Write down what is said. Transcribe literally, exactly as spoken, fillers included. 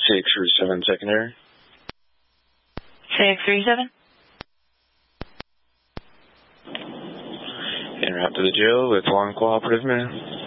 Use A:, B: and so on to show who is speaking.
A: six three seven secondary.
B: six three seven.
A: En route to the jail with one cooperative man.